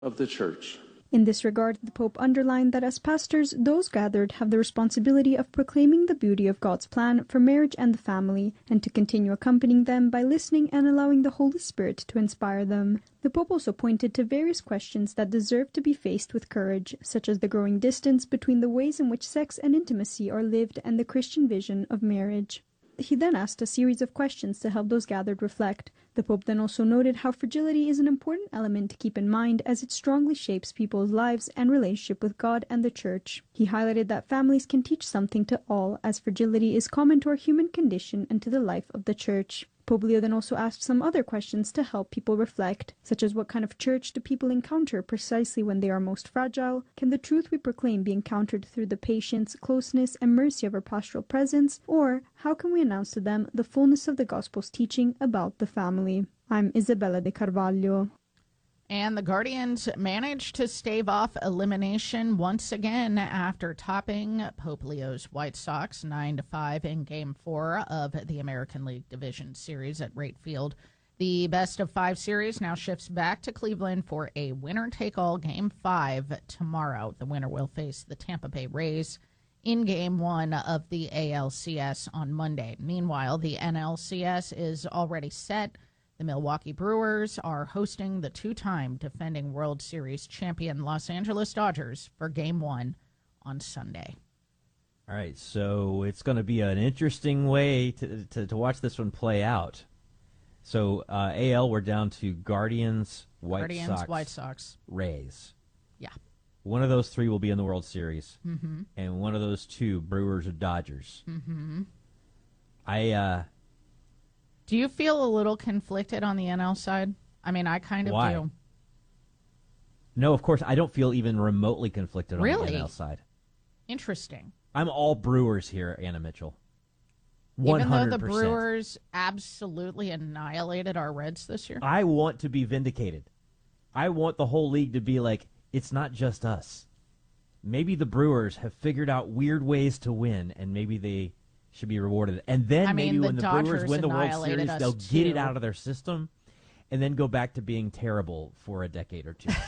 of the Church. In this regard, the Pope underlined that as pastors, those gathered have the responsibility of proclaiming the beauty of God's plan for marriage and the family, and to continue accompanying them by listening and allowing the Holy Spirit to inspire them. The Pope also pointed to various questions that deserve to be faced with courage, such as the growing distance between the ways in which sex and intimacy are lived and the Christian vision of marriage. He then asked a series of questions to help those gathered reflect. The Pope then also noted how fragility is an important element to keep in mind as it strongly shapes people's lives and relationship with God and the Church. He highlighted that families can teach something to all, as fragility is common to our human condition and to the life of the Church. Pope Leo then also asked some other questions to help people reflect, such as what kind of church do people encounter precisely when they are most fragile? Can the truth we proclaim be encountered through the patience, closeness, and mercy of our pastoral presence? Or how can we announce to them the fullness of the Gospel's teaching about the family? I'm Isabella de Carvalho. And the Guardians managed to stave off elimination once again after topping Pope Leo's White Sox 9-5 in Game 4 of the American League Division Series at Wright Field. The best-of-5 series now shifts back to Cleveland for a winner-take-all Game 5 tomorrow. The winner will face the Tampa Bay Rays in Game 1 of the ALCS on Monday. Meanwhile, the NLCS is already set. The Milwaukee Brewers are hosting the two-time defending World Series champion Los Angeles Dodgers for Game 1 on Sunday. All right, so it's going to be an interesting way to watch this one play out. So AL, we're down to Guardians, White Sox, Rays. Yeah. One of those three will be in the World Series, and one of those two, Brewers or Dodgers. Do you feel a little conflicted on the NL side? I mean, I kind of Why? do. No, of course, I don't feel even remotely conflicted on the NL side. Interesting. I'm all Brewers here, Anna Mitchell. 100%. Even though the Brewers absolutely annihilated our Reds this year? I want to be vindicated. I want the whole league to be like, it's not just us. Maybe the Brewers have figured out weird ways to win, and maybe they should be rewarded. And then maybe when the Brewers win the World Series, they'll get it out of their system and then go back to being terrible for a decade or two.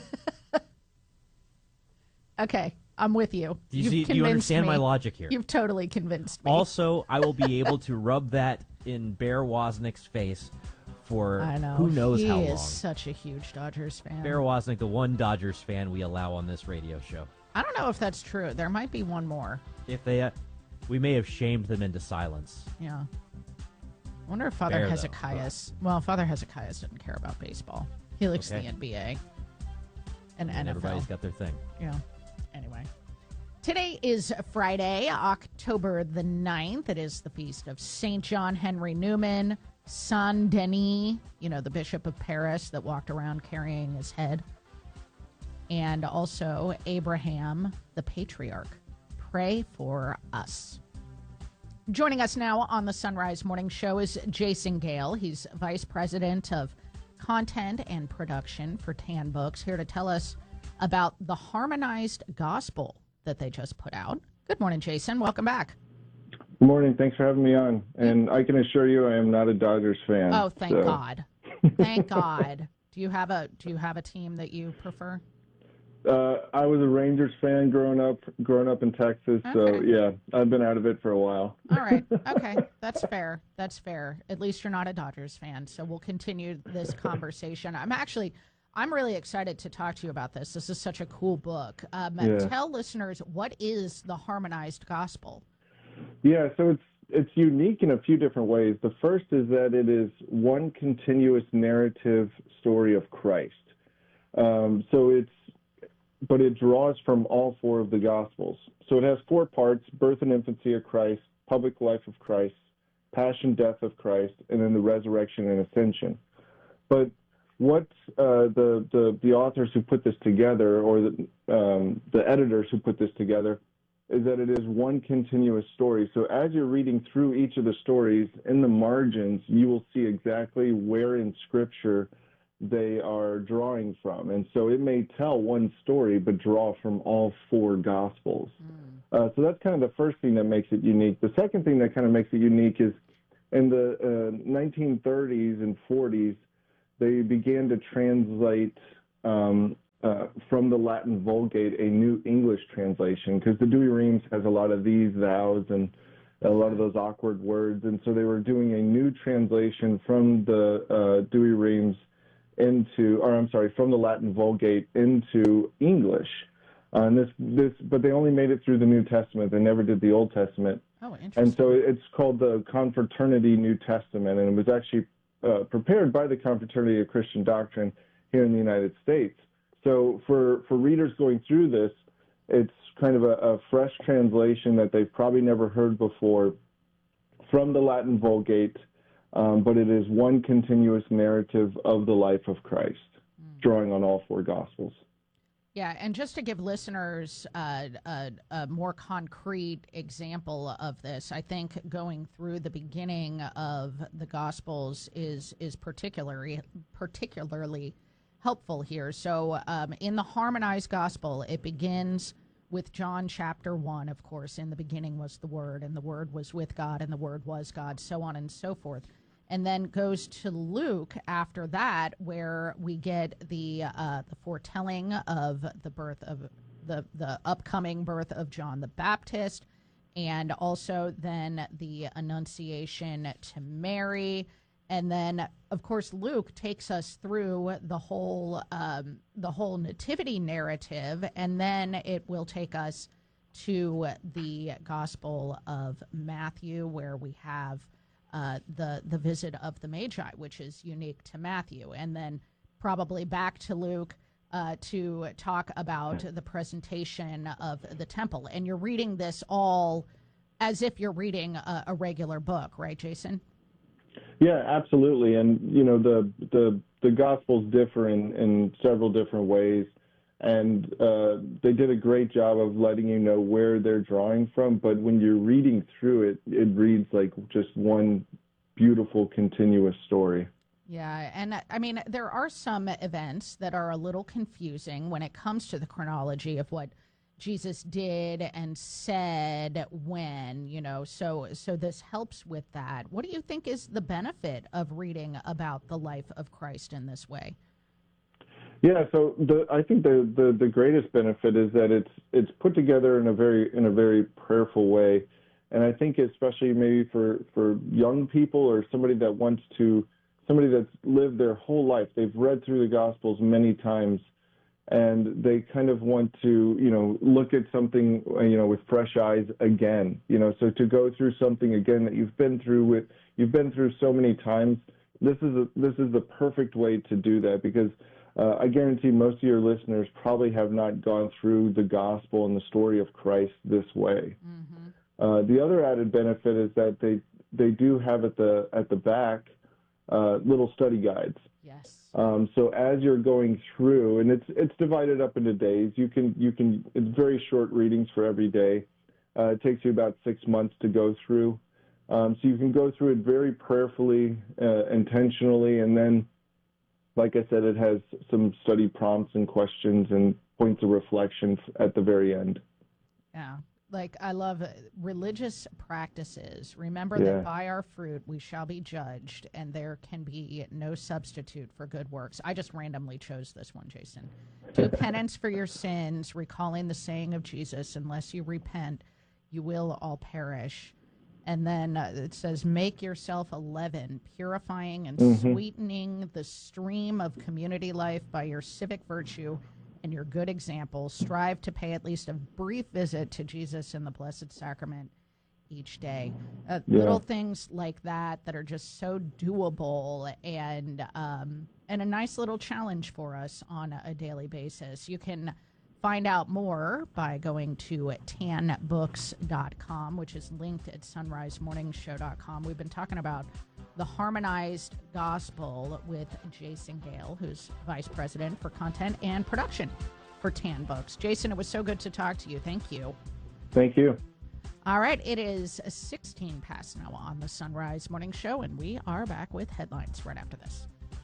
Okay, I'm with you. Do you understand my logic here? You've totally convinced me. Also, I will be able to rub that in Bear Wozniak's face for who knows how long. He is such a huge Dodgers fan. Bear Wozniak, the one Dodgers fan we allow on this radio show. I don't know if that's true. There might be one more. If they... we may have shamed them into silence. Yeah. I wonder if Father Hezekiah's... Well, Father Hezekiah's didn't care about baseball. He likes the NBA and NFL. Everybody's got their thing. Yeah. Anyway. Today is Friday, October the 9th. It is the feast of St. John Henry Newman, Saint Denis, the Bishop of Paris that walked around carrying his head, and also Abraham, the Patriarch. Pray for us. Joining us now on the Sunrise Morning Show is Jason Gale. He's Vice President of Content and Production for Tan Books, here to tell us about the Harmonized Gospel that they just put out. Good morning, Jason. Welcome back. Good morning. Thanks for having me on. And I can assure you I am not a Dodgers fan. Oh, thank God. Thank God. Do you have a team that you prefer? I was a Rangers fan growing up in Texas, so yeah, I've been out of it for a while. All right, okay, that's fair. At least you're not a Dodgers fan, so we'll continue this conversation. I'm really excited to talk to you about this. This is such a cool book. Tell listeners, what is the Harmonized Gospel? Yeah, so it's unique in a few different ways. The first is that it is one continuous narrative story of Christ. But it draws from all four of the Gospels. So it has 4 parts: birth and infancy of Christ, public life of Christ, passion, death of Christ, and then the resurrection and ascension. But what the authors who put this together, or the editors who put this together, is that it is one continuous story. So as you're reading through each of the stories, in the margins, you will see exactly where in Scripture they are drawing from. And so it may tell one story, but draw from all 4 Gospels. So that's kind of the first thing that makes it unique. The second thing that kind of makes it unique is in the 1930s and 40s, they began to translate from the Latin Vulgate a new English translation, because the Douay-Rheims has a lot of these, thous, and a lot of those awkward words, and so they were doing a new translation from the Douay-Rheims from the Latin Vulgate into English. But they only made it through the New Testament. They never did the Old Testament. Oh, interesting. And so it's called the Confraternity New Testament, and it was actually prepared by the Confraternity of Christian Doctrine here in the United States. So for readers going through this, it's kind of a fresh translation that they've probably never heard before from the Latin Vulgate, but it is one continuous narrative of the life of Christ, drawing on all four Gospels. Yeah, and just to give listeners a more concrete example of this, I think going through the beginning of the Gospels is particularly helpful here. So in the Harmonized Gospel, it begins with John chapter 1, of course. In the beginning was the Word, and the Word was with God, and the Word was God, so on and so forth. And then goes to Luke after that, where we get the foretelling of the birth of the upcoming birth of John the Baptist, and also then the Annunciation to Mary. And then, of course, Luke takes us through the whole nativity narrative, and then it will take us to the Gospel of Matthew, where we have the visit of the Magi, which is unique to Matthew, and then probably back to Luke to talk about the presentation of the temple. And you're reading this all as if you're reading a regular book, right, Jason? Yeah, absolutely. And, you know, the Gospels differ in several different ways. And they did a great job of letting you know where they're drawing from. But when you're reading through it, it reads like just one beautiful, continuous story. Yeah, and I mean, there are some events that are a little confusing when it comes to the chronology of what Jesus did and said when, you know, so this helps with that. What do you think is the benefit of reading about the life of Christ in this way? Yeah, so I think the greatest benefit is that it's put together in a very prayerful way, and I think especially maybe for young people or somebody that's lived their whole life, they've read through the Gospels many times, and they kind of want to, you know, look at something, you know, with fresh eyes again, you know. So to go through something again that you've been through so many times, this is the perfect way to do that, because I guarantee most of your listeners probably have not gone through the gospel and the story of Christ this way. Mm-hmm. The other added benefit is that they do have at the back little study guides. Yes. So as you're going through, and it's divided up into days. You can it's very short readings for every day. It takes you about 6 months to go through. So you can go through it very prayerfully, intentionally, and then, like I said, it has some study prompts and questions and points of reflection at the very end. Yeah. Like, I love religious practices. Remember that by our fruit we shall be judged, and there can be no substitute for good works. I just randomly chose this one, Jason. Do penance for your sins, recalling the saying of Jesus, unless you repent, you will all perish. And then it says, make yourself a leaven, purifying and sweetening the stream of community life by your civic virtue and your good example. Strive to pay at least a brief visit to Jesus in the Blessed Sacrament each day. Little things like that are just so doable and a nice little challenge for us on a daily basis. You can find out more by going to tanbooks.com, which is linked at sunrisemorningshow.com. We've been talking about the Harmonized Gospel with Jason Gale, who's Vice President for Content and Production for Tan Books. Jason, it was so good to talk to you. Thank you. Thank you. All right, it is 16 past now on the Sunrise Morning Show, and we are back with headlines right after this.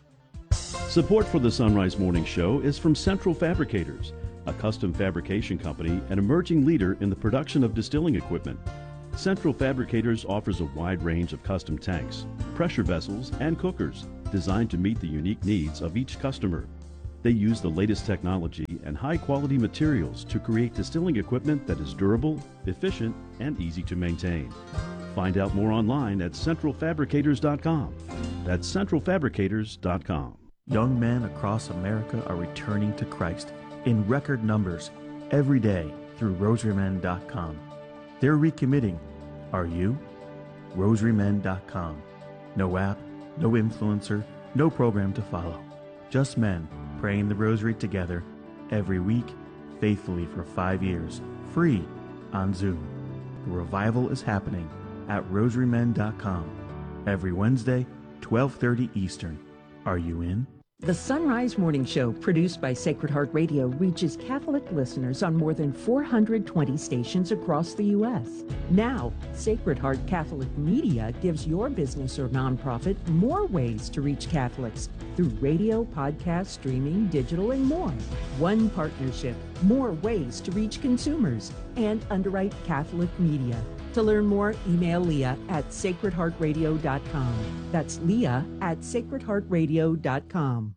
Support for the Sunrise Morning Show is from Central Fabricators, a custom fabrication company and emerging leader in the production of distilling equipment. Central Fabricators offers a wide range of custom tanks, pressure vessels, and cookers designed to meet the unique needs of each customer. They use the latest technology and high-quality materials to create distilling equipment that is durable, efficient, and easy to maintain. Find out more online at centralfabricators.com. That's centralfabricators.com. Young men across America are returning to Christ in record numbers every day through rosarymen.com. They're recommitting. Are you? rosarymen.com. No app, no influencer, no program to follow. Just men praying the rosary together every week, faithfully for 5 years, free on Zoom. The revival is happening at rosarymen.com every Wednesday, 12:30 Eastern. Are you in? The Sunrise Morning Show, produced by Sacred Heart Radio, reaches Catholic listeners on more than 420 stations across the U.S. Now, Sacred Heart Catholic Media gives your business or nonprofit more ways to reach Catholics through radio, podcast, streaming, digital, and more. One partnership, more ways to reach consumers, and underwrite Catholic media. To learn more, email Leah at sacredheartradio.com. That's Leah at sacredheartradio.com.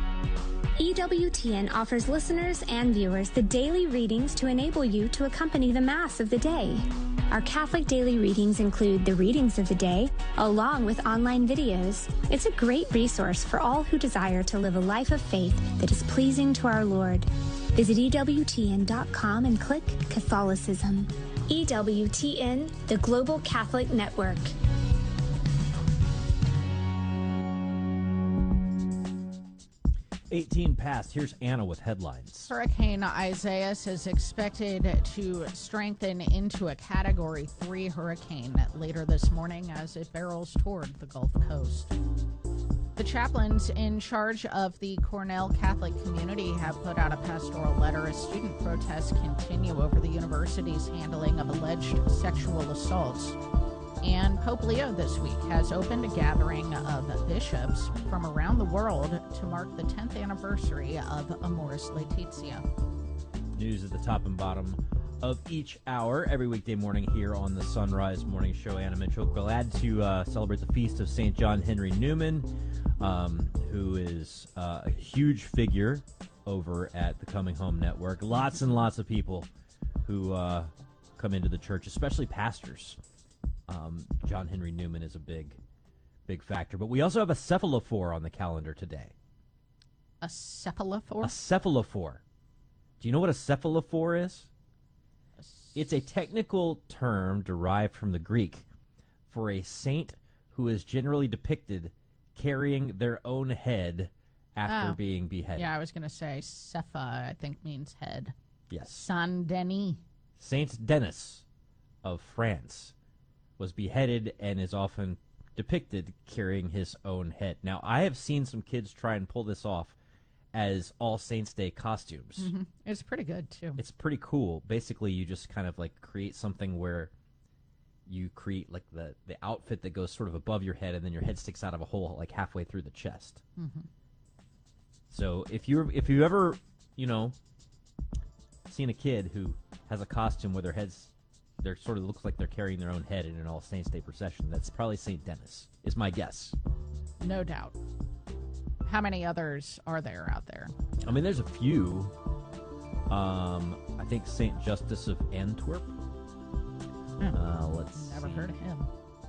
EWTN offers listeners and viewers the daily readings to enable you to accompany the Mass of the day. Our Catholic daily readings include the readings of the day, along with online videos. It's a great resource for all who desire to live a life of faith that is pleasing to our Lord. Visit EWTN.com and click Catholicism. EWTN, the Global Catholic Network. "18 past. Here's Anna with headlines. Hurricane Isaias is expected to strengthen into a Category 3 hurricane later this morning as it barrels toward the Gulf Coast. The chaplains in charge of the Cornell Catholic community have put out a pastoral letter as student protests continue over the university's handling of alleged sexual assaults. And Pope Leo this week has opened a gathering of bishops from around the world to mark the 10th anniversary of Amoris Laetitia. News at the top and bottom of each hour every weekday morning here on the Sunrise Morning Show. Anna Mitchell, glad to celebrate the feast of St. John Henry Newman, who is a huge figure over at the Coming Home Network. Lots and lots of people who come into the church, especially pastors. John Henry Newman is a big factor. But we also have a cephalophore on the calendar today. A cephalophore? A cephalophore. Do you know what a cephalophore is? It's a technical term derived from the Greek for a saint who is generally depicted carrying their own head after being beheaded. Yeah, I was going to say Cepha, I think, means head. Yes. Saint Denis. Saint Denis of France was beheaded and is often depicted carrying his own head. Now, I have seen some kids try and pull this off as All Saints Day costumes. Mm-hmm. It's pretty good, too. It's pretty cool. Basically, you just kind of like create something where you create like the outfit that goes sort of above your head, and then your head sticks out of a hole like halfway through the chest. Mm-hmm. So if you ever, seen a kid who has a costume where they're sort of looks like they're carrying their own head in an All Saints Day procession, that's probably St. Denis, is my guess. No doubt. How many others are there out there? I mean, there's a few. I think St. Justice of Antwerp. Let's Never see. heard of him.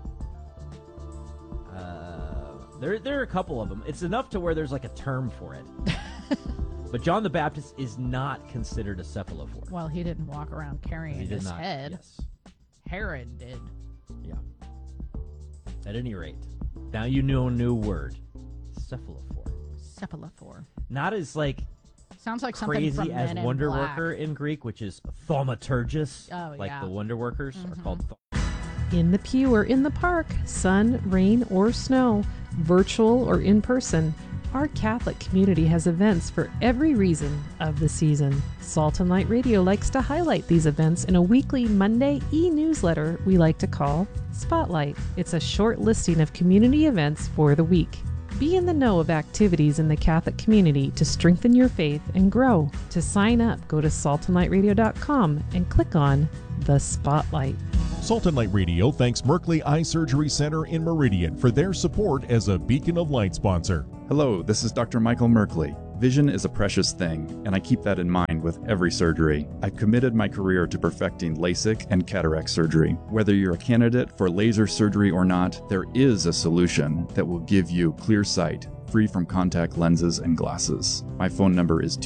There are a couple of them. It's enough to where there's like a term for it. But John the Baptist is not considered a cephalophore. Well, he didn't walk around carrying He did his not. head. Yes. Herod did. Yeah. At any rate, now you know a new word. Cephalophore. Cephalophore. Not as like Sounds like something crazy from as Men in wonder Black. worker in Greek, which is thaumaturgus. Oh, like yeah. the wonder workers are called In the pew or in the park, sun, rain, or snow, virtual or in person, our Catholic community has events for every reason of the season. Salt and Light Radio likes to highlight these events in a weekly Monday e-newsletter we like to call Spotlight. It's a short listing of community events for the week. Be in the know of activities in the Catholic community to strengthen your faith and grow. To sign up, go to saltandlightradio.com and click on the Spotlight. Salt and Light Radio thanks Merkley Eye Surgery Center in Meridian for their support as a Beacon of Light sponsor. Hello, this is Dr. Michael Merkley. Vision is a precious thing, and I keep that in mind with every surgery. I've committed my career to perfecting LASIK and cataract surgery. Whether you're a candidate for laser surgery or not, there is a solution that will give you clear sight, free from contact lenses and glasses. My phone number is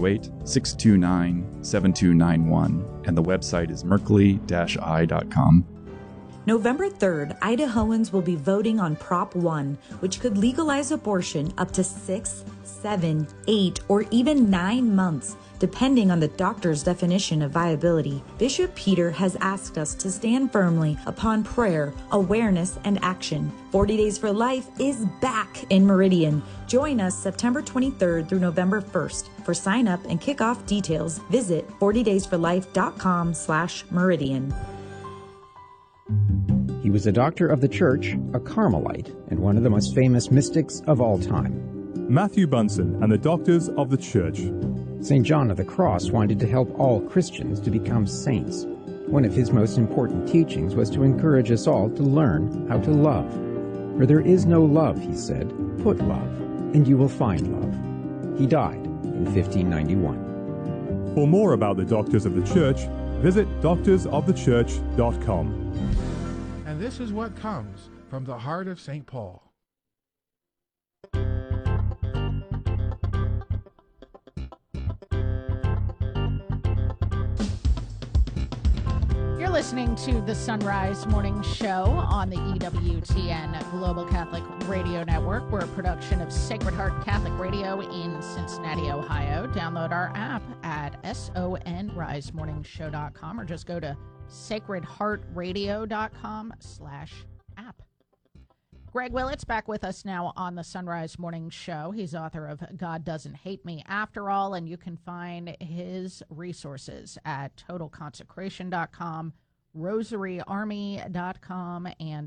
208-629-7291, and the website is merkley-i.com. November 3rd, Idahoans will be voting on Prop 1, which could legalize abortion up to 6, 7, 8, or even 9 months, depending on the doctor's definition of viability. Bishop Peter has asked us to stand firmly upon prayer, awareness, and action. 40 Days for Life is back in Meridian. Join us September 23rd through November 1st. For sign up and kickoff details, visit 40daysforlife.com/Meridian. He was a doctor of the church, a Carmelite, and one of the most famous mystics of all time. Matthew Bunson and the Doctors of the Church. St. John of the Cross wanted to help all Christians to become saints. One of his most important teachings was to encourage us all to learn how to love. Where there is no love, he said, put love, and you will find love. He died in 1591. For more about the Doctors of the Church, visit doctorsofthechurch.com. And this is what comes from the heart of St. Paul. You're listening to the Sunrise Morning Show on the EWTN Global Catholic Radio Network. We're a production of Sacred Heart Catholic Radio in Cincinnati, Ohio. Download our app at sonrisemorningshow.com or just go to sacredheartradio.com/app. Greg Willits back with us now on the Sunrise Morning Show. He's author of God Doesn't Hate Me After All, and you can find his resources at totalconsecration.com, rosaryarmy.com, and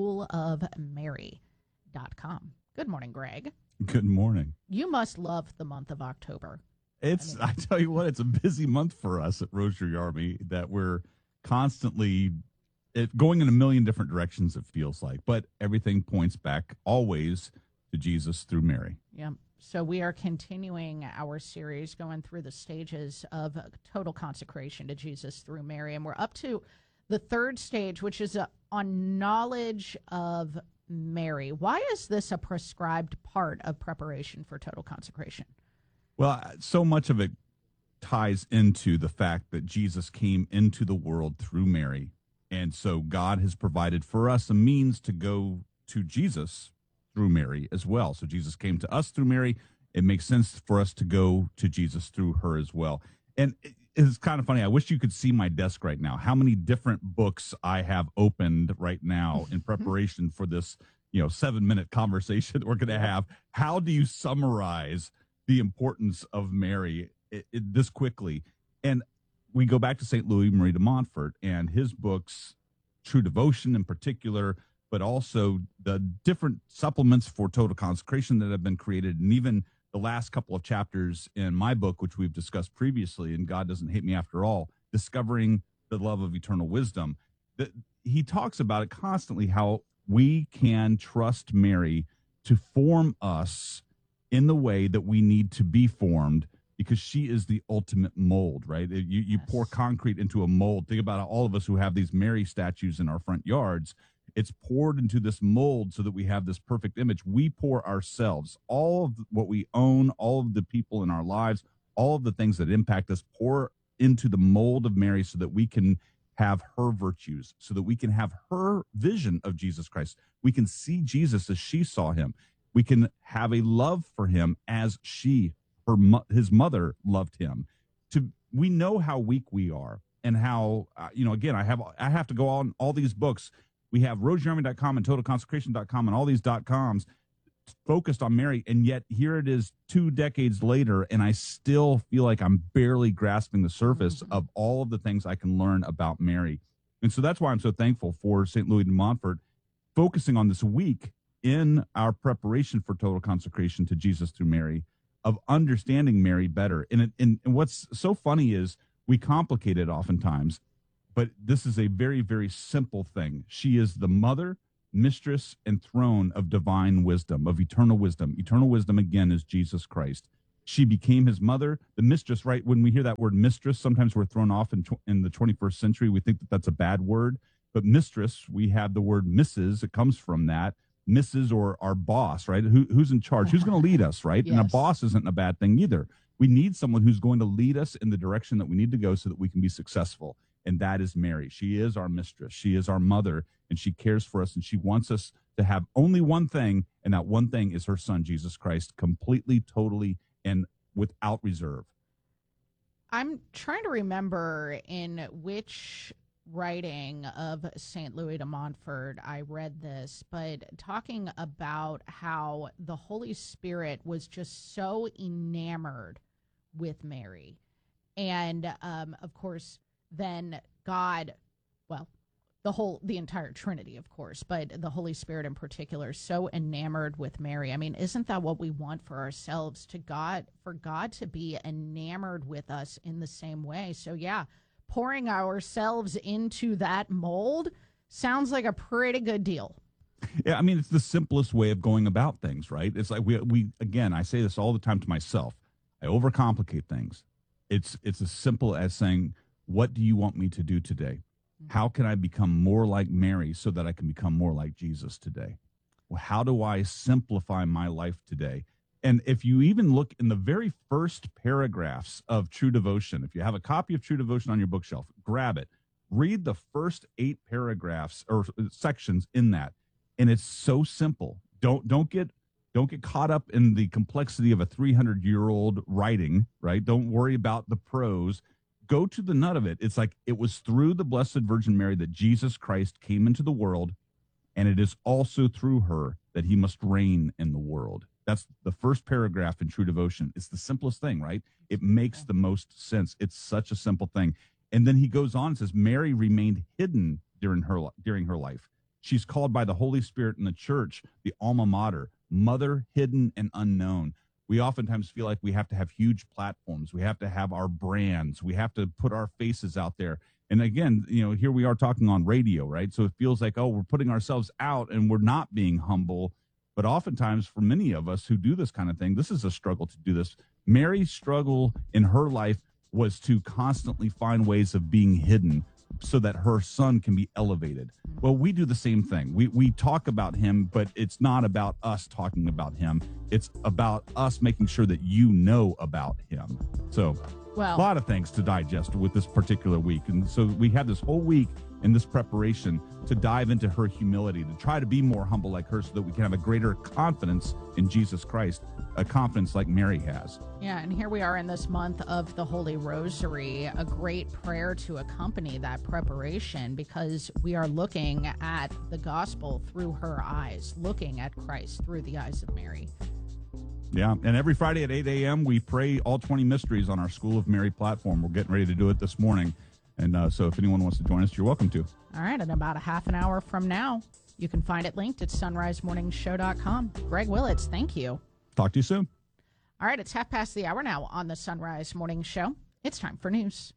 schoolofmary.com. Good morning, Greg. Good morning. You must love the month of October. I tell you what, it's a busy month for us at Rosary Army that we're constantly going in a million different directions, it feels like, but everything points back always to Jesus through Mary. Yeah. So we are continuing our series going through the stages of total consecration to Jesus through Mary, and we're up to the third stage, which is on knowledge of Mary. Why is this a prescribed part of preparation for total consecration? Well, so much of it ties into the fact that Jesus came into the world through Mary. And so God has provided for us a means to go to Jesus through Mary as well. So Jesus came to us through Mary. It makes sense for us to go to Jesus through her as well. And it's kind of funny. I wish you could see my desk right now, how many different books I have opened right now in preparation for this, 7-minute conversation that we're going to have. How do you summarize the importance of Mary this quickly? And we go back to St. Louis Marie de Montfort and his books, True Devotion in particular, but also the different supplements for total consecration that have been created, and even the last couple of chapters in my book, which we've discussed previously, and God Doesn't Hate Me After All, Discovering the Love of Eternal Wisdom. He talks about it constantly, how we can trust Mary to form us in the way that we need to be formed, because she is the ultimate mold, right? You pour concrete into a mold. Think about all of us who have these Mary statues in our front yards. It's poured into this mold so that we have this perfect image. We pour ourselves, all of what we own, all of the people in our lives, all of the things that impact us, pour into the mold of Mary so that we can have her virtues, so that we can have her vision of Jesus Christ. We can see Jesus as she saw him. We can have a love for him as his mother loved him. We know how weak we are, and how again, I have to go on all these books. We have rosaryarmy.com and totalconsecration.com and all these .coms focused on Mary, and yet here it is 2 decades later, and I still feel like I'm barely grasping the surface of all of the things I can learn about Mary. And so that's why I'm so thankful for St. Louis de Montfort focusing on this week in our preparation for total consecration to Jesus through Mary, of understanding Mary better. And what's so funny is we complicate it oftentimes, but this is a very, very simple thing. She is the mother, mistress, and throne of divine wisdom, of eternal wisdom. Eternal wisdom, again, is Jesus Christ. She became his mother, the mistress, right? When we hear that word mistress, sometimes we're thrown off in the 21st century. We think that that's a bad word. But mistress, we have the word Mrs. It comes from that. Mrs. or our boss, right? Who's in charge? Who's going to lead us, right? Yes. And a boss isn't a bad thing either. We need someone who's going to lead us in the direction that we need to go so that we can be successful. And that is Mary. She is our mistress. She is our mother, and she cares for us, and she wants us to have only one thing, and that one thing is her son, Jesus Christ, completely, totally, and without reserve. I'm trying to remember in which writing of St. Louis de Montfort I read this, but talking about how the Holy Spirit was just so enamored with Mary. And, of course, then God, well, the entire Trinity, of course, but the Holy Spirit in particular, so enamored with Mary. I mean, isn't that what we want for ourselves, for God to be enamored with us in the same way? So, yeah, pouring ourselves into that mold sounds like a pretty good deal. Yeah, I mean, it's the simplest way of going about things, right? It's like we again, I say this all the time to myself. I overcomplicate things. It's as simple as saying, what do you want me to do today? How can I become more like Mary so that I can become more like Jesus today? Well, how do I simplify my life today? And if you even look in the very first paragraphs of True Devotion, if you have a copy of True Devotion on your bookshelf, grab it. Read the first 8 paragraphs or sections in that. And it's so simple. Don't get caught up in the complexity of a 300-year-old writing, right? Don't worry about the prose. Go to the nut of it. It's like it was through the Blessed Virgin Mary that Jesus Christ came into the world, and it is also through her that he must reign in the world. That's the first paragraph in True Devotion. It's the simplest thing, right? It makes the most sense. It's such a simple thing. And then he goes on and says, Mary remained hidden during her life. She's called by the Holy Spirit in the church the alma mater, mother hidden and unknown. We oftentimes feel like we have to have huge platforms. We have to have our brands. We have to put our faces out there. And again, here we are talking on radio, right? So it feels like, oh, we're putting ourselves out and we're not being humble. But oftentimes for many of us who do this kind of thing, this is a struggle to do this. Mary's struggle in her life was to constantly find ways of being hidden so that her son can be elevated. Well, we do the same thing. We talk about him, but it's not about us talking about him. It's about us making sure that you know about him. So a lot of things to digest with this particular week. And so we have this whole week in this preparation to dive into her humility, to try to be more humble like her so that we can have a greater confidence in Jesus Christ, a confidence like Mary has. Yeah, and here we are in this month of the Holy Rosary, a great prayer to accompany that preparation because we are looking at the gospel through her eyes, looking at Christ through the eyes of Mary. Yeah, and every Friday at 8 a.m. we pray all 20 mysteries on our School of Mary platform. We're getting ready to do it this morning. And so if anyone wants to join us, you're welcome to. All right, and about a half an hour from now, you can find it linked at sunrisemorningshow.com. Greg Willits, thank you. Talk to you soon. All right, it's 1:30 now on the Sunrise Morning Show. It's time for news.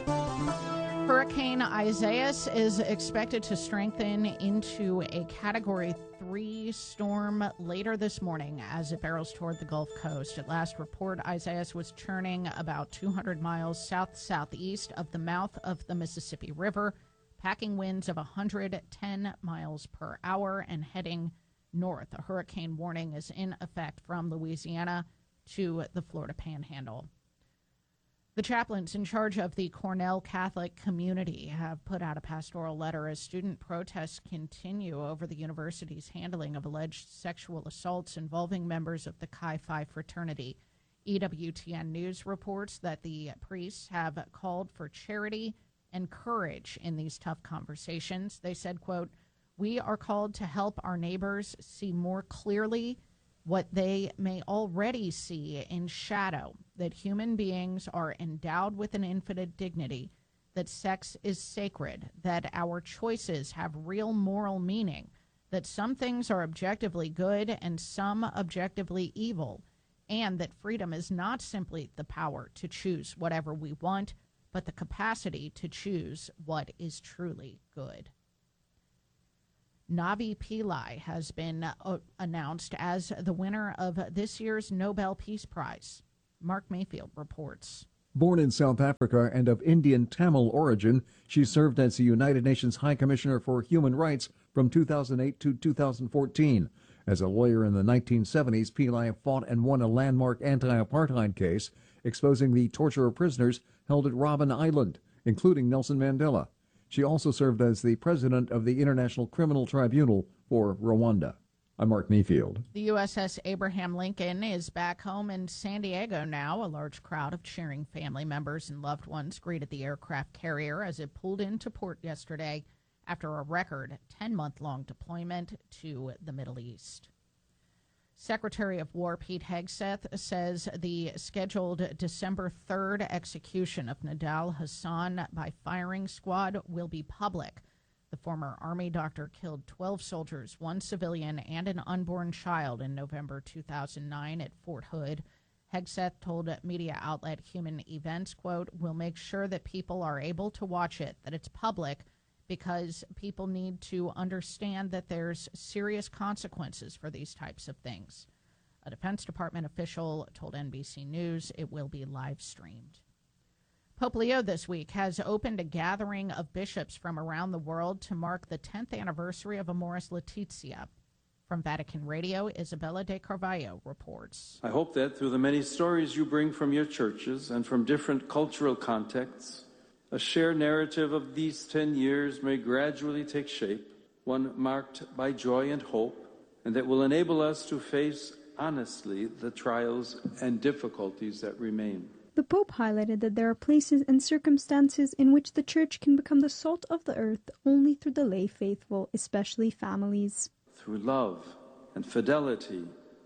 Hurricane Isaias is expected to strengthen into a Category 3 storm later this morning as it barrels toward the Gulf Coast. At last report, Isaias was churning about 200 miles south-southeast of the mouth of the Mississippi River, packing winds of 110 miles per hour and heading north. A hurricane warning is in effect from Louisiana to the Florida Panhandle. The chaplains in charge of the Cornell Catholic community have put out a pastoral letter as student protests continue over the university's handling of alleged sexual assaults involving members of the Chi Phi fraternity. EWTN News reports that the priests have called for charity and courage in these tough conversations. They said, quote, "We are called to help our neighbors see more clearly what they may already see in shadow, that human beings are endowed with an infinite dignity, that sex is sacred, that our choices have real moral meaning, that some things are objectively good and some objectively evil, and that freedom is not simply the power to choose whatever we want, but the capacity to choose what is truly good." Navi Pillai has been announced as the winner of this year's Nobel Peace Prize. Mark Mayfield reports. Born in South Africa and of Indian Tamil origin, she served as the United Nations High Commissioner for Human Rights from 2008 to 2014. As a lawyer in the 1970s, Pillai fought and won a landmark anti-apartheid case exposing the torture of prisoners held at Robben Island, including Nelson Mandela. She also served as the president of the International Criminal Tribunal for Rwanda. I'm Mark Mayfield. The USS Abraham Lincoln is back home in San Diego now. A large crowd of cheering family members and loved ones greeted the aircraft carrier as it pulled into port yesterday after a record 10-month-long deployment to the Middle East. Secretary of War Pete Hegseth says the scheduled December 3rd execution of Nidal Hasan by firing squad will be public. The former Army doctor killed 12 soldiers, 1 civilian, and an unborn child in November 2009 at Fort Hood. Hegseth told media outlet Human Events, quote, "We'll make sure that people are able to watch it, that it's public, because people need to understand that there's serious consequences for these types of things." A Defense Department official told NBC News it will be live streamed. Pope Leo this week has opened a gathering of bishops from around the world to mark the 10th anniversary of Amoris Laetitia. From Vatican Radio, Isabella de Carvalho reports. I hope that through the many stories you bring from your churches and from different cultural contexts, a shared narrative of these 10 years may gradually take shape, one marked by joy and hope, and that will enable us to face honestly the trials and difficulties that remain. The Pope highlighted that there are places and circumstances in which the Church can become the salt of the earth only through the lay faithful, especially families. Through love and fidelity,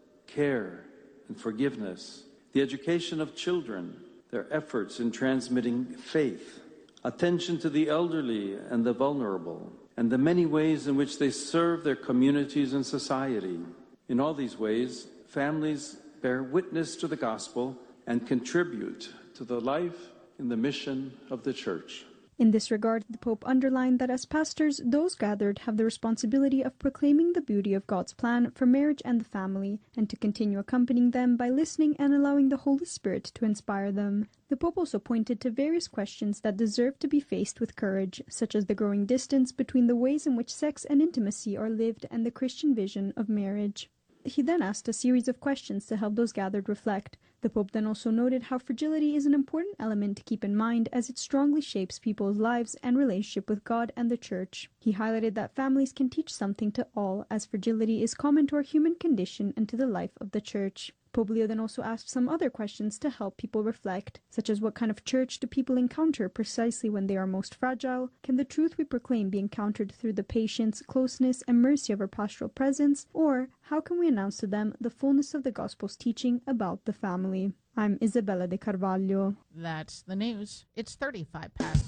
care and forgiveness, the education of children, their efforts in transmitting faith, attention to the elderly and the vulnerable, and the many ways in which they serve their communities and society. In all these ways, families bear witness to the gospel and contribute to the life and the mission of the Church. In this regard, the Pope underlined that as pastors, those gathered have the responsibility of proclaiming the beauty of God's plan for marriage and the family, and to continue accompanying them by listening and allowing the Holy Spirit to inspire them. The Pope also pointed to various questions that deserve to be faced with courage, such as the growing distance between the ways in which sex and intimacy are lived and the Christian vision of marriage. He then asked a series of questions to help those gathered reflect. The Pope then also noted how fragility is an important element to keep in mind as it strongly shapes people's lives and relationship with God and the Church. He highlighted that families can teach something to all, as fragility is common to our human condition and to the life of the Church. Pope Leo then also asked some other questions to help people reflect, such as what kind of church do people encounter precisely when they are most fragile? Can the truth we proclaim be encountered through the patience, closeness, and mercy of our pastoral presence? Or how can we announce to them the fullness of the Gospel's teaching about the family? I'm Isabella de Carvalho. That's the news. It's 35 past.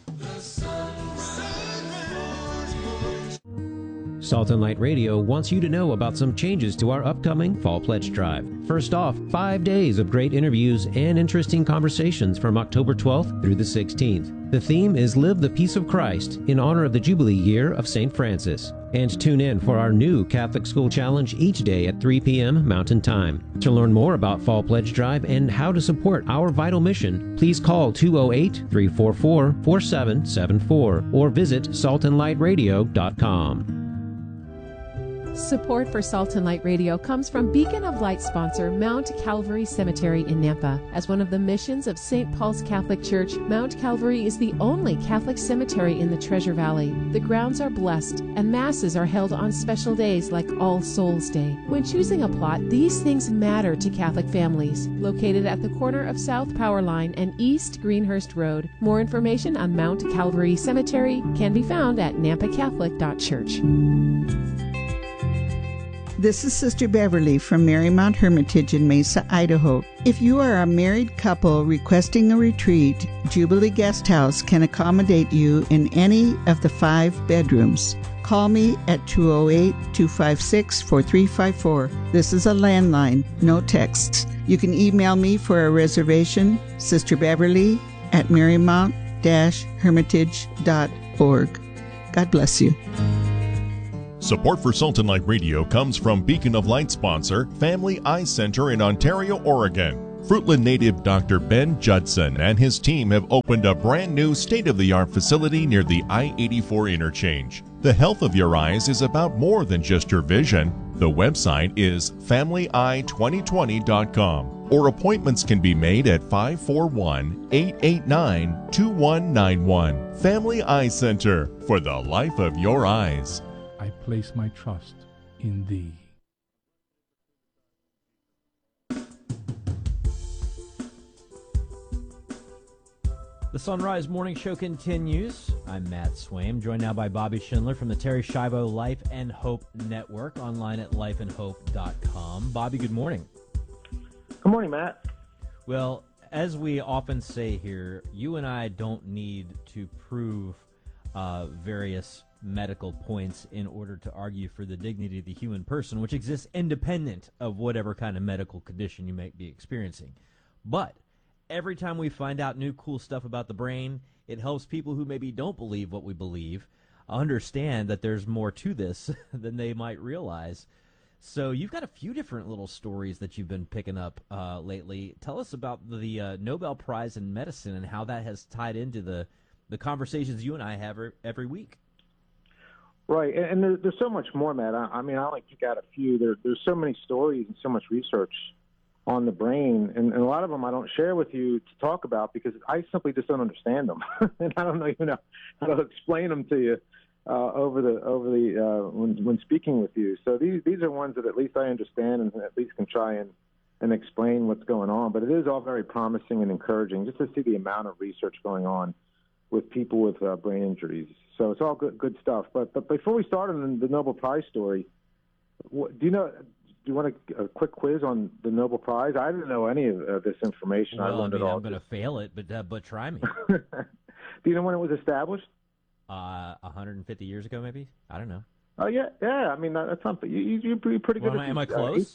Salt and Light Radio wants you to know about some changes to our upcoming Fall Pledge Drive. First off, 5 days of great interviews and interesting conversations from October 12th through the 16th. The theme is Live the Peace of Christ in honor of the Jubilee year of St. Francis. And tune in for our new Catholic School Challenge each day at 3 p.m. Mountain Time. To learn more about Fall Pledge Drive and how to support our vital mission, please call 208-344-4774 or visit saltandlightradio.com. Support for Salt and Light Radio comes from Beacon of Light sponsor Mount Calvary Cemetery in Nampa. As one of the missions of St. Paul's Catholic Church, Mount Calvary is the only Catholic cemetery in the Treasure Valley. The grounds are blessed, and masses are held on special days like All Souls Day. When choosing a plot, these things matter to Catholic families. Located at the corner of South Power Line and East Greenhurst Road, more information on Mount Calvary Cemetery can be found at nampacatholic.church. This is Sister Beverly from Marymount Hermitage in Mesa, Idaho. If you are a married couple requesting a retreat, Jubilee Guest House can accommodate you in any of the 5 bedrooms. Call me at 208-256-4354. This is a landline, no texts. You can email me for a reservation, sisterbeverly@marymount-hermitage.org. God bless you. Support for Salt and Light Radio comes from Beacon of Light sponsor Family Eye Center in Ontario, Oregon. Fruitland native Dr. Ben Judson and his team have opened a brand new state-of-the-art facility near the I-84 interchange. The health of your eyes is about more than just your vision. The website is FamilyEye2020.com, or appointments can be made at 541-889-2191. Family Eye Center, for the life of your eyes. I place my trust in thee. The Sunrise Morning Show continues. I'm Matt Swaim, joined now by Bobby Schindler from the Terry Schiavo Life and Hope Network, online at lifeandhope.com. Bobby, good morning. Good morning, Matt. Well, as we often say here, you and I don't need to prove various medical points in order to argue for the dignity of the human person, which exists independent of whatever kind of medical condition you may be experiencing. But every time we find out new cool stuff about the brain, it helps people who maybe don't believe what we believe understand that there's more to this than they might realize. So you've got a few different little stories that you've been picking up lately. Tell us about the Nobel Prize in Medicine and how that has tied into the conversations you and I have every week. Right, and there's so much more, Matt. I mean, I only pick out a few. There's so many stories and so much research on the brain, and a lot of them I don't share with you to talk about because I simply just don't understand them, and I don't know even know how to explain them to you when speaking with you. So these are ones that at least I understand and at least can try and explain what's going on. But it is all very promising and encouraging just to see the amount of research going on with people with brain injuries. So it's all good stuff. But before we start on the Nobel Prize story, do you want a quick quiz on the Nobel Prize? I didn't know any of this information. Well, I learned it all. I'm going to fail it, but try me. Do you know when it was established? 150 years ago, maybe? I don't know. Oh, yeah. I mean, that's something. You're pretty good at am I close?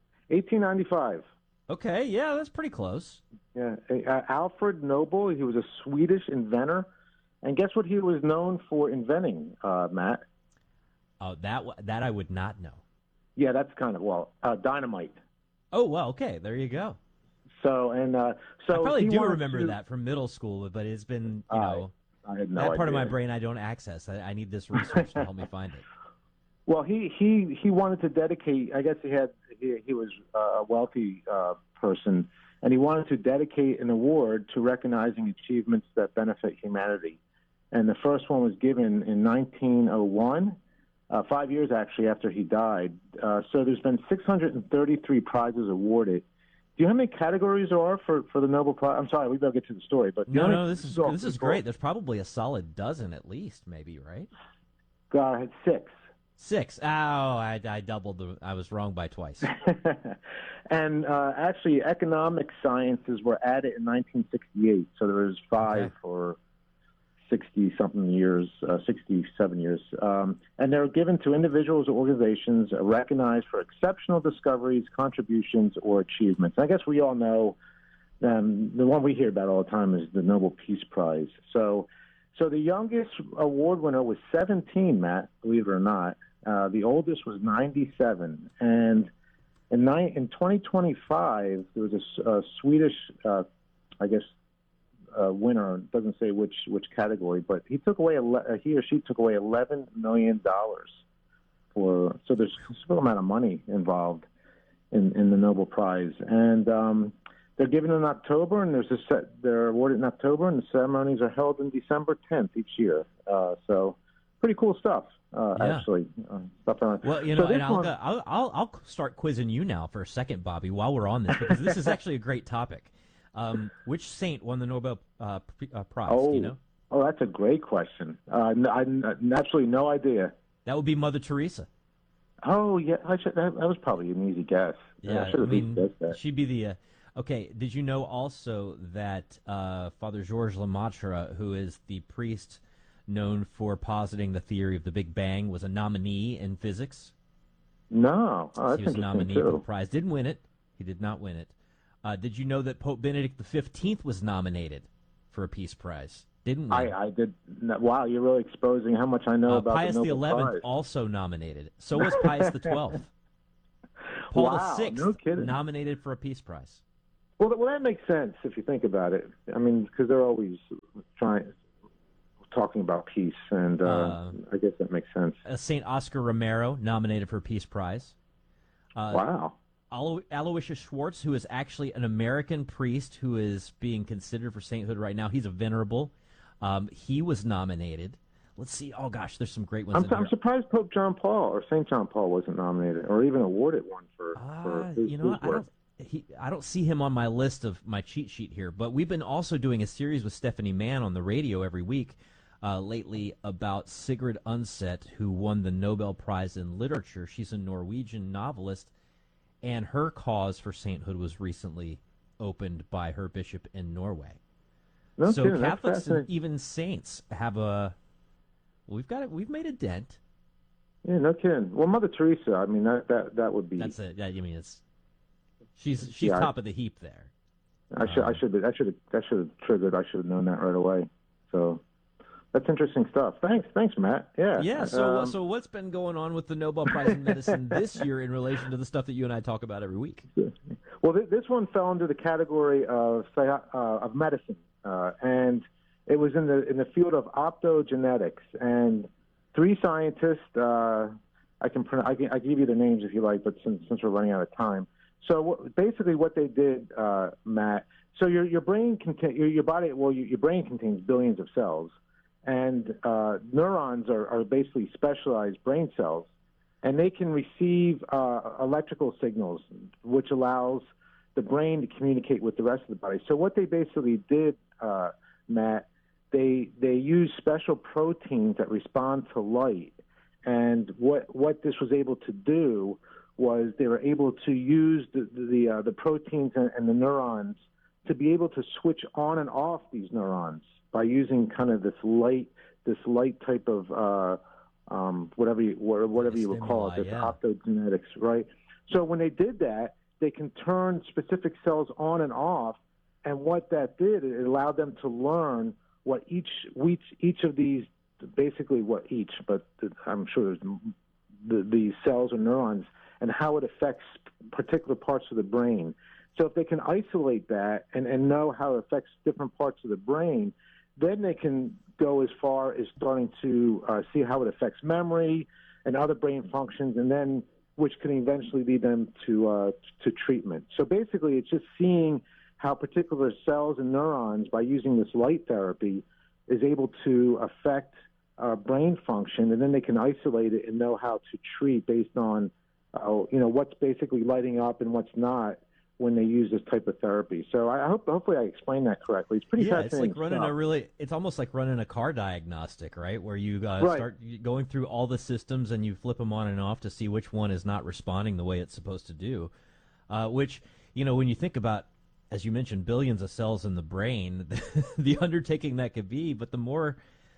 1895. Okay, yeah, that's pretty close. Yeah. Alfred Nobel, he was a Swedish inventor. And guess what he was known for inventing, Matt? Oh, that I would not know. Yeah, that's kind of, dynamite. Oh, well, okay, there you go. So I probably do remember that from middle school, but it's been, I had no that part of my idea. brain I don't access. I need this research to help me find it. Well, he wanted to dedicate, I guess he was a wealthy person, and he wanted to dedicate an award to recognizing achievements that benefit humanity. And the first one was given in 1901. 5 years actually after he died. So there's been 633 prizes awarded. Do you know how many categories there are for the Nobel Prize? I'm sorry, we better get to the story. But no, this is great. There's probably a solid dozen at least, maybe, right? I had six. Six. Oh, I doubled I was wrong by twice. And actually, economic sciences were added in 1968. So there was five for 60-something years, 67 years. And they're given to individuals or organizations recognized for exceptional discoveries, contributions, or achievements. I guess we all know the one we hear about all the time is the Nobel Peace Prize. So the youngest award winner was 17, Matt, believe it or not. The oldest was 97. And in 2025, there was a Swedish, winner. It doesn't say which category, but he or she took away $11 million so there's a small amount of money involved in the Nobel Prize, and they're given in October, and they're awarded in October, and the ceremonies are held in December 10th each year. So pretty cool stuff, actually. Well, I'll start quizzing you now for a second, Bobby, while we're on this, because this is actually a great topic. Which saint won the Nobel Prize? Do you know? Oh, that's a great question. I absolutely no idea. That would be Mother Teresa. Oh, yeah. That was probably an easy guess. Yeah, I should have guessed that. She'd be the. Okay, did you know also that Father Georges Lemaitre, who is the priest known for positing the theory of the Big Bang, was a nominee in physics? No. Oh, that's he was a interesting, nominee too. for the prize. Didn't win it. He did not win it. Did you know that Pope Benedict XV was nominated for a Peace Prize? Didn't win. I did. Wow, you're really exposing how much I know about Pius the Nobel XI Prize. also nominated. So was Pius XII. Paul Wow, VI no kidding. nominated for a Peace Prize. Well, that makes sense if you think about it. I mean, because they're always talking about peace, and I guess that makes sense. St. Oscar Romero, nominated for a Peace Prize. Wow. Aloysius Schwartz, who is actually an American priest who is being considered for sainthood right now. He's a venerable. He was nominated. Let's see. Oh, gosh, there's some great ones. I'm surprised Pope John Paul or St. John Paul wasn't nominated or even awarded one for his work. I don't see him on my list of my cheat sheet here, but we've been also doing a series with Stephanie Mann on the radio every week lately about Sigrid Undset, who won the Nobel Prize in Literature. She's a Norwegian novelist, and her cause for sainthood was recently opened by her bishop in Norway. No so kidding, Catholics and even saints have we've made a dent. Yeah, no kidding. Well, Mother Teresa, I mean that would be. That's it. Yeah, you mean she's top of the heap there. I should have triggered. I should have known that right away. So that's interesting stuff. Thanks, Matt. Yeah. Yeah. So what's been going on with the Nobel Prize in Medicine this year in relation to the stuff that you and I talk about every week? Well, this one fell into the category of medicine, and it was in the field of optogenetics. And three scientists. I can give you the names if you like, but since we're running out of time. So basically, what they did, Matt. So your brain your brain contains billions of cells, and neurons are basically specialized brain cells, and they can receive electrical signals, which allows the brain to communicate with the rest of the body. So what they basically did, Matt, they use special proteins that respond to light, and what this was able to do was they were able to use the proteins and the neurons to be able to switch on and off these neurons by using kind of this light type of whatever you would call it, this optogenetics, right? So when they did that, they can turn specific cells on and off, and what that did, it allowed them to learn what each of these, basically what each, but I'm sure there's the cells or neurons, and how it affects particular parts of the brain. So if they can isolate that and know how it affects different parts of the brain, then they can go as far as starting to see how it affects memory and other brain functions, and then which can eventually lead them to treatment. So basically, it's just seeing how particular cells and neurons, by using this light therapy, is able to affect brain function, and then they can isolate it and know how to treat based on what's basically lighting up and what's not when they use this type of therapy. So hopefully I explained that correctly. It's pretty fascinating. It's like running it's almost like running a car diagnostic, right? Where you start going through all the systems and you flip them on and off to see which one is not responding the way it's supposed to do. Which, when you think about, as you mentioned, billions of cells in the brain, the undertaking that could be, but the more,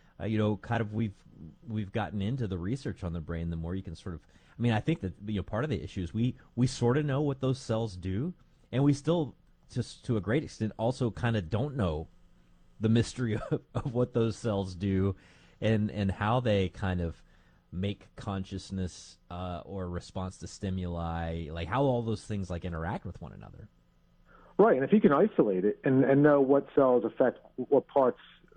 kind of we've gotten into the research on the brain, the more you can sort of, I think that part of the issue is we sort of know what those cells do, and we still, just to a great extent, also kind of don't know the mystery of what those cells do and how they kind of make consciousness or response to stimuli, like how all those things like interact with one another. Right, and if you can isolate it and know what cells affect what parts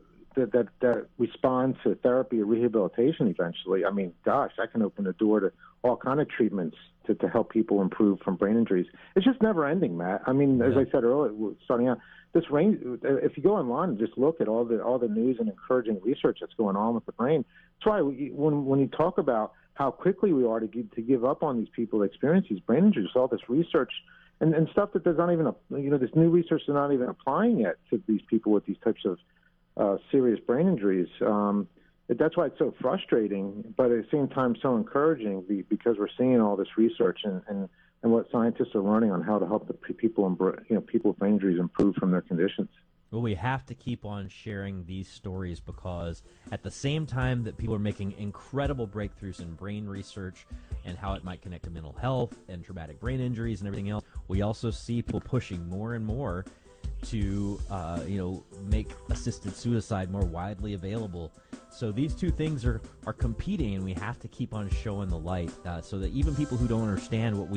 that respond to therapy or rehabilitation eventually, that can open the door to all kind of treatments to help people improve from brain injuries. It's just never ending, Matt. As I said earlier, starting out, if you go online and just look at all the news and encouraging research that's going on with the brain, that's why when you talk about how quickly we are to give up on these people that experience these brain injuries, all this research and stuff that there's not even this new research they're not even applying yet to these people with these types of serious brain injuries. That's why it's so frustrating, but at the same time so encouraging because we're seeing all this research and what scientists are learning on how to help the people with brain injuries improve from their conditions. Well, we have to keep on sharing these stories because at the same time that people are making incredible breakthroughs in brain research and how it might connect to mental health and traumatic brain injuries and everything else, we also see people pushing more and more to make assisted suicide more widely available. So these two things are competing, and we have to keep on showing the light so that even people who don't understand what we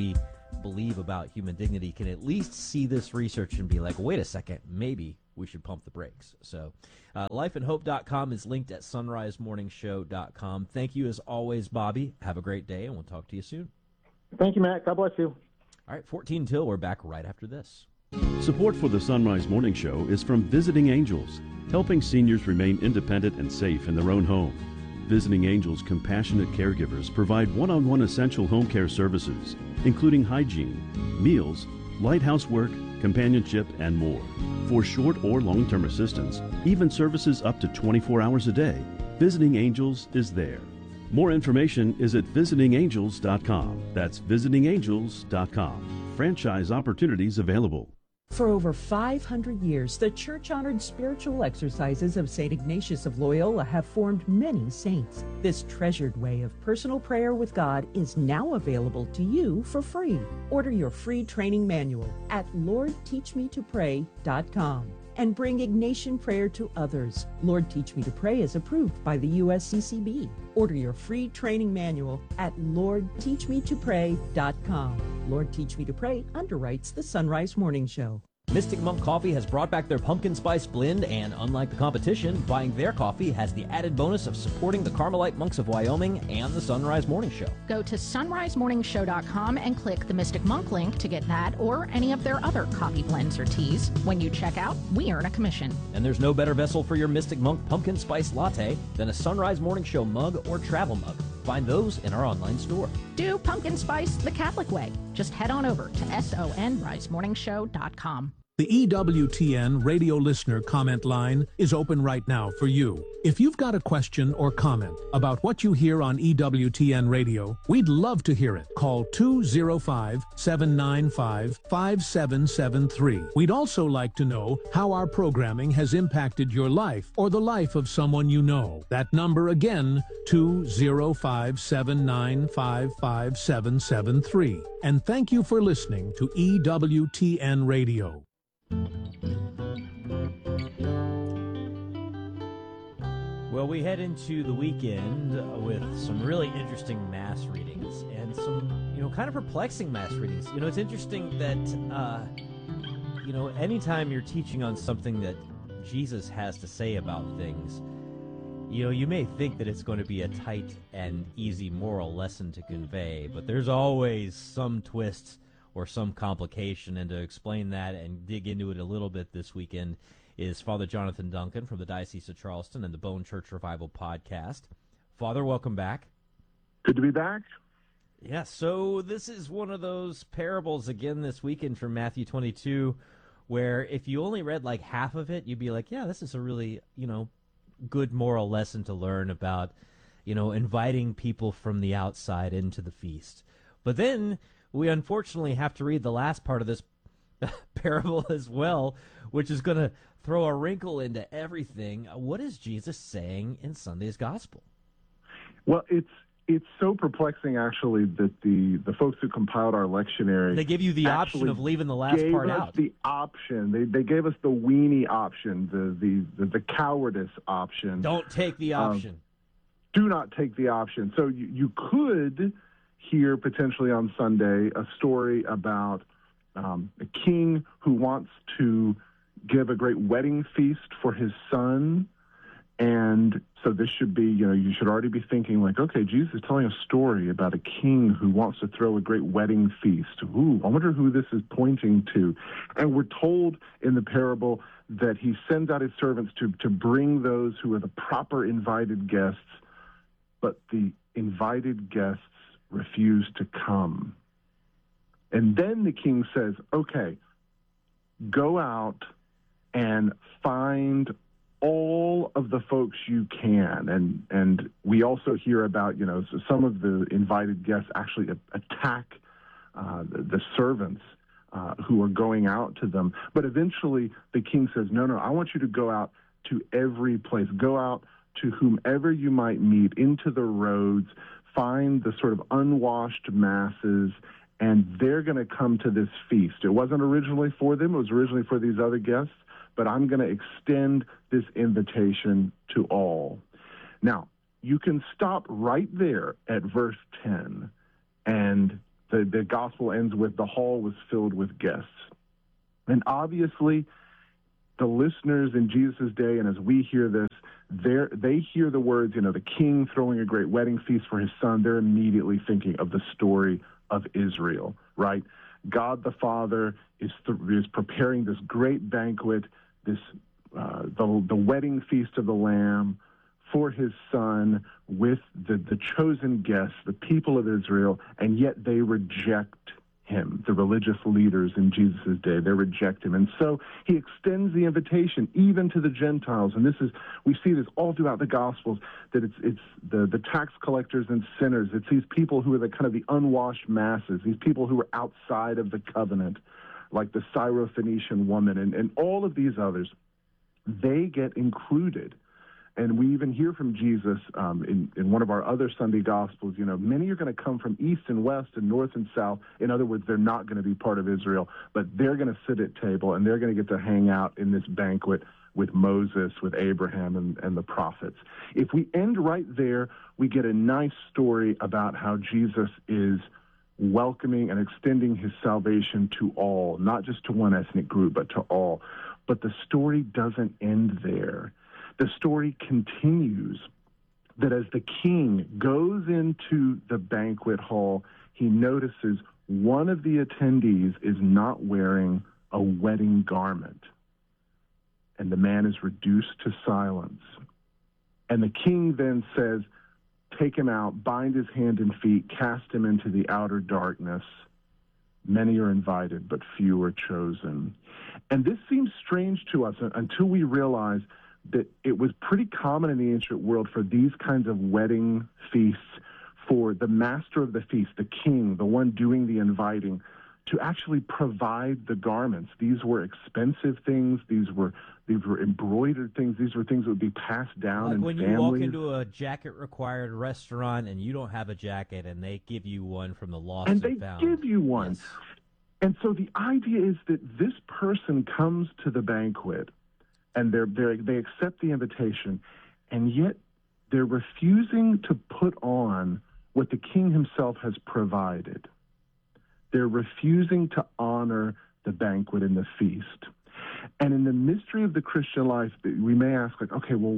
believe about human dignity can at least see this research and be like, wait a second, maybe we should pump the brakes. So lifeandhope.com is linked at sunrisemorningshow.com. Thank you as always, Bobby. Have a great day, and we'll talk to you soon. Thank you, Matt. God bless you. All right, 14 till. We're back right after this. Support for the Sunrise Morning Show is from Visiting Angels, helping seniors remain independent and safe in their own home. Visiting Angels compassionate caregivers provide one-on-one essential home care services, including hygiene, meals, light housework, companionship, and more. For short or long-term assistance, even services up to 24 hours a day, Visiting Angels is there. More information is at visitingangels.com. That's visitingangels.com. Franchise opportunities available. For over 500 years, the church-honored spiritual exercises of St. Ignatius of Loyola have formed many saints. This treasured way of personal prayer with God is now available to you for free. Order your free training manual at LordTeachMeToPray.com and bring Ignatian prayer to others. Lord Teach Me to Pray is approved by the USCCB. Order your free training manual at LordTeachMeToPray.com. Lord Teach Me to Pray underwrites the Sunrise Morning Show. Mystic Monk Coffee has brought back their pumpkin spice blend, and unlike the competition, buying their coffee has the added bonus of supporting the Carmelite Monks of Wyoming and the Sunrise Morning Show. Go to sunrisemorningshow.com and click the Mystic Monk link to get that or any of their other coffee blends or teas. When you check out, we earn a commission. And there's no better vessel for your Mystic Monk pumpkin spice latte than a Sunrise Morning Show mug or travel mug. Find those in our online store. Do pumpkin spice the Catholic way. Just head on over to sonrisemorningshow.com. The EWTN radio listener comment line is open right now for you. If you've got a question or comment about what you hear on EWTN radio, we'd love to hear it. Call 205-795-5773. We'd also like to know how our programming has impacted your life or the life of someone you know. That number again, 205-795-5773. And thank you for listening to EWTN Radio. Well, we head into the weekend with some really interesting mass readings and some, kind of perplexing mass readings. It's interesting that, anytime you're teaching on something that Jesus has to say about things, you may think that it's going to be a tight and easy moral lesson to convey, but there's always some twists or some complication, and to explain that and dig into it a little bit this weekend is Father Jonathan Duncan from the Diocese of Charleston and the Bone Church Revival podcast. Father, welcome back. Good to be back. Yeah, so this is one of those parables again this weekend from Matthew 22, where if you only read like half of it, you'd be like, yeah, this is a really, good moral lesson to learn about, inviting people from the outside into the feast. But then we unfortunately have to read the last part of this parable as well, which is going to throw a wrinkle into everything. What is Jesus saying in Sunday's gospel? Well, it's so perplexing, actually, that the folks who compiled our lectionary, they give you the option of leaving the last part out. The option. They gave us the weenie option, the cowardice option. Don't take the option. Do not take the option. So you could hear potentially on Sunday a story about a king who wants to give a great wedding feast for his son. And so this should be, you should already be thinking like, okay, Jesus is telling a story about a king who wants to throw a great wedding feast. Ooh, I wonder who this is pointing to. And we're told in the parable that he sends out his servants to bring those who are the proper invited guests, but the invited guests refuse to come. And then the king says, okay, go out and find all of the folks you can. And we also hear about, so some of the invited guests actually attack the servants who are going out to them. But eventually the king says, no, I want you to go out to every place. Go out to whomever you might meet, into the roads, find the sort of unwashed masses, and they're going to come to this feast. It wasn't originally for them. It was originally for these other guests, but I'm going to extend this invitation to all. Now, you can stop right there at verse 10 and The gospel ends with the hall was filled with guests. And obviously, the listeners in Jesus' day, and as we hear this, they hear the words, the king throwing a great wedding feast for his son. They're immediately thinking of the story of Israel, right? God the Father is preparing this great banquet, the wedding feast of the Lamb for his son with the chosen guests, the people of Israel, and yet they reject him, the religious leaders in Jesus' day. They reject him. And so he extends the invitation even to the Gentiles. And we see this all throughout the Gospels, that it's the tax collectors and sinners. It's these people who are the unwashed masses, these people who are outside of the covenant, like the Syrophoenician woman and all of these others. They get included. And we even hear from Jesus in one of our other Sunday Gospels, many are going to come from east and west and north and south. In other words, they're not going to be part of Israel, but they're going to sit at table and they're going to get to hang out in this banquet with Moses, with Abraham, and the prophets. If we end right there, we get a nice story about how Jesus is welcoming and extending his salvation to all, not just to one ethnic group, but to all. But the story doesn't end there. The story continues that as the king goes into the banquet hall, he notices one of the attendees is not wearing a wedding garment. And the man is reduced to silence. And the king then says, take him out, bind his hand and feet, cast him into the outer darkness. Many are invited, but few are chosen. And this seems strange to us until we realize that it was pretty common in the ancient world for these kinds of wedding feasts, for the master of the feast, the king, the one doing the inviting, to actually provide the garments. These were expensive things. These were embroidered things. These were things that would be passed down in when families. You walk into a jacket-required restaurant and you don't have a jacket, and they give you one from the lost and found. And they give you one. Yes. And so the idea is that this person comes to the banquet, and they accept the invitation, and yet they're refusing to put on what the king himself has provided. They're refusing to honor the banquet and the feast. And in the mystery of the Christian life, we may ask, okay, well,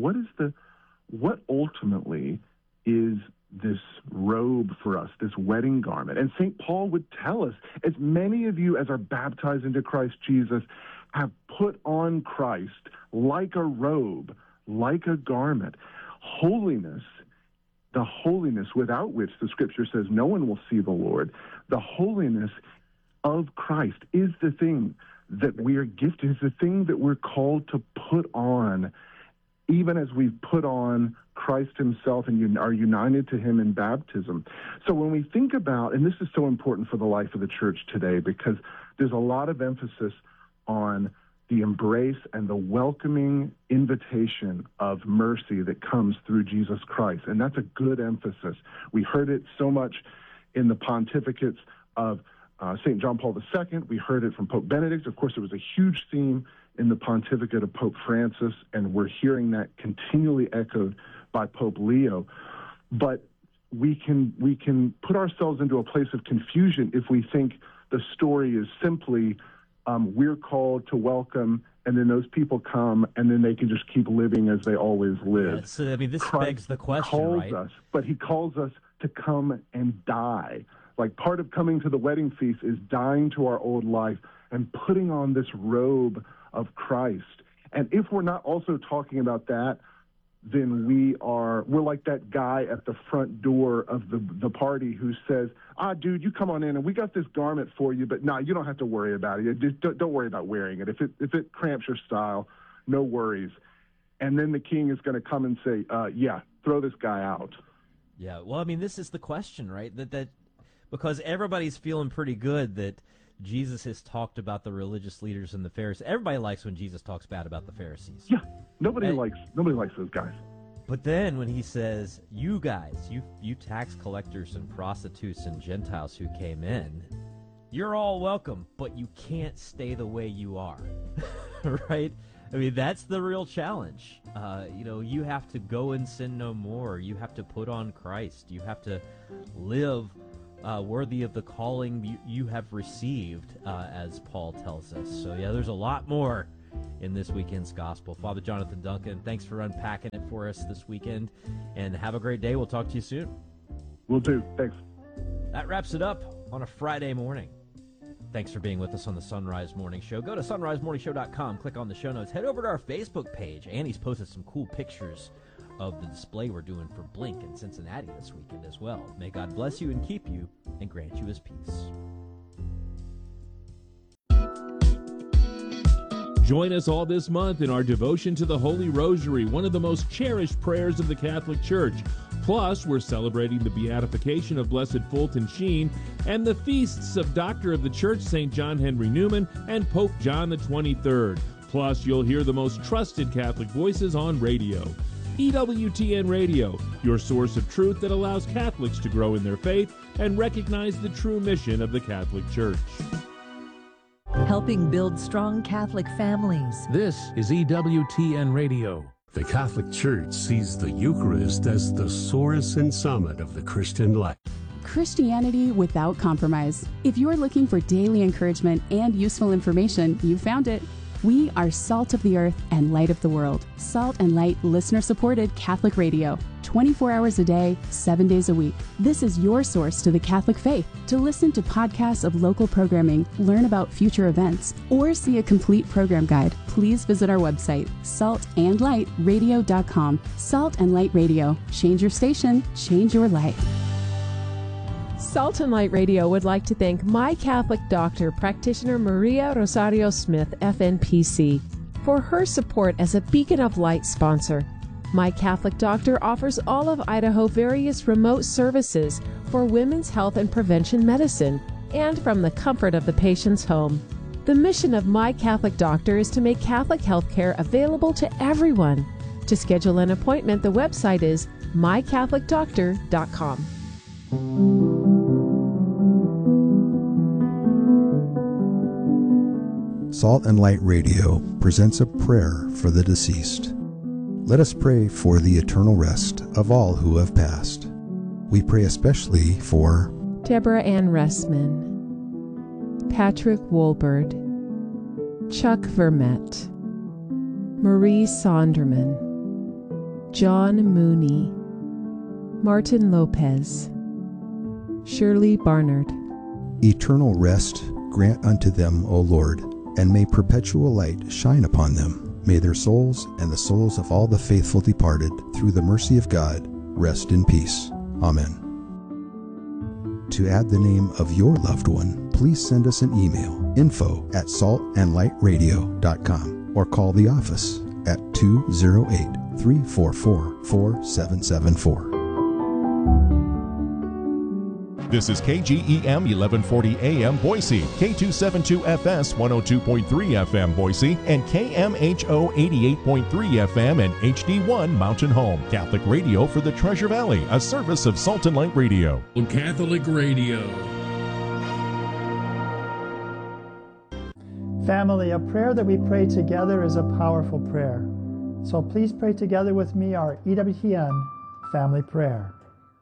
what ultimately is this robe for us, this wedding garment? And St. Paul would tell us, as many of you as are baptized into Christ Jesus have put on Christ like a robe, like a garment. Holiness, the holiness without which the scripture says no one will see the Lord, the holiness of Christ is the thing that we are gifted, is the thing that we're called to put on, even as we put on Christ himself and are united to him in baptism. So when we think about, and this is so important for the life of the church today, because there's a lot of emphasis on the embrace and the welcoming invitation of mercy that comes through Jesus Christ. And that's a good emphasis. We heard it so much in the pontificates of St. John Paul II. We heard it from Pope Benedict. Of course, it was a huge theme in the pontificate of Pope Francis, and we're hearing that continually echoed by Pope Leo. But we can put ourselves into a place of confusion if we think the story is simply we're called to welcome, and then those people come, and then they can just keep living as they always live. So, this Christ begs the question, calls right? us, but he calls us to come and die. Like, part of coming to the wedding feast is dying to our old life and putting on this robe of Christ. And if we're not also talking about that, then we're like that guy at the front door of the party who says, dude, you come on in and we got this garment for you, but you don't have to worry about it. Just don't worry about wearing it. If it cramps your style, no worries. And then the king is going to come and say, throw this guy out. Yeah, well, this is the question, right? That because everybody's feeling pretty good that Jesus has talked about the religious leaders and the Pharisees. Everybody likes when Jesus talks bad about the Pharisees. Yeah, nobody likes those guys. But then when he says, you guys, you tax collectors and prostitutes and Gentiles who came in, you're all welcome, but you can't stay the way you are, right? That's the real challenge. You have to go and sin no more. You have to put on Christ. You have to live worthy of the calling you have received, as Paul tells us. So, yeah, there's a lot more in this weekend's gospel. Father Jonathan Duncan, thanks for unpacking it for us this weekend, and have a great day. We'll talk to you soon. Will do. Thanks. That wraps it up on a Friday morning. Thanks for being with us on the Sunrise Morning Show. Go to sunrisemorningshow.com, click on the show notes, head over to our Facebook page. Annie's posted some cool pictures of the display we're doing for Blink in Cincinnati this weekend as well. May God bless you and keep you and grant you his peace. Join us all this month in our devotion to the Holy Rosary, one of the most cherished prayers of the Catholic Church. Plus, we're celebrating the beatification of Blessed Fulton Sheen and the feasts of Doctor of the Church St. John Henry Newman and Pope John XXIII. Plus, you'll hear the most trusted Catholic voices on radio. EWTN Radio, your source of truth that allows Catholics to grow in their faith and recognize the true mission of the Catholic Church. Helping build strong Catholic families. This is EWTN Radio. The Catholic Church sees the Eucharist as the source and summit of the Christian life. Christianity without compromise. If you're looking for daily encouragement and useful information, you found it. We are Salt of the Earth and Light of the World. Salt and Light listener-supported Catholic radio. 24 hours a day, 7 days a week. This is your source to the Catholic faith. To listen to podcasts of local programming, learn about future events, or see a complete program guide, please visit our website, saltandlightradio.com. Salt and Light Radio. Change your station, change your life. Salt and Light Radio would like to thank My Catholic Doctor, practitioner Maria Rosario Smith, FNPC, for her support as a Beacon of Light sponsor. My Catholic Doctor offers all of Idaho various remote services for women's health and prevention medicine, and from the comfort of the patient's home. The mission of My Catholic Doctor is to make Catholic health care available to everyone. To schedule an appointment, the website is mycatholicdoctor.com. Salt and Light Radio presents a prayer for the deceased. Let us pray for the eternal rest of all who have passed. We pray especially for Deborah Ann Ressman, Patrick Wolberd, Chuck Vermette, Marie Sonderman, John Mooney, Martin Lopez, Shirley Barnard. eternal rest grant unto them, O Lord, and may perpetual light shine upon them. May their souls and the souls of all the faithful departed, through the mercy of God, rest in peace. Amen. To add the name of your loved one, please send us an email, info@saltandlightradio.com, or call the office at 208-344-4774. This is KGEM 1140 AM Boise, K272FS 102.3 FM Boise, and KMHO 88.3 FM and HD1 Mountain Home. Catholic radio for the Treasure Valley, a service of Salt and Light Radio. Catholic Radio. Family, a prayer that we pray together is a powerful prayer. So please pray together with me our EWTN family prayer.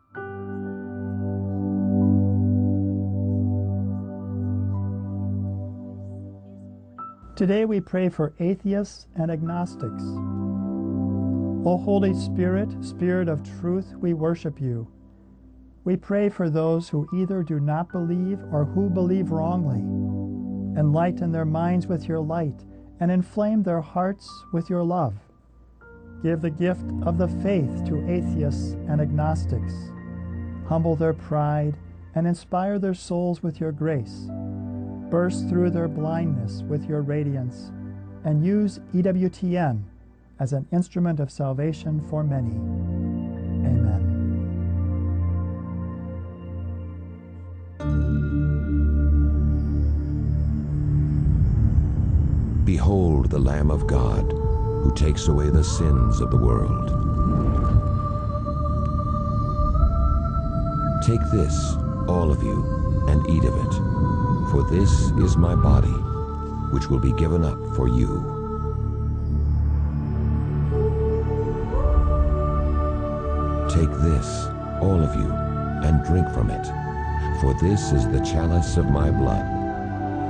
Today we pray for atheists and agnostics. O Holy Spirit, Spirit of truth, we worship you. We pray for those who either do not believe or who believe wrongly. Enlighten their minds with your light and inflame their hearts with your love. Give the gift of the faith to atheists and agnostics. Humble their pride and inspire their souls with your grace. Burst through their blindness with your radiance, and use EWTN as an instrument of salvation for many. Amen. Behold the Lamb of God, who takes away the sins of the world. Take this, all of you, and eat of it. For this is my body, which will be given up for you. Take this, all of you, and drink from it. For this is the chalice of my blood,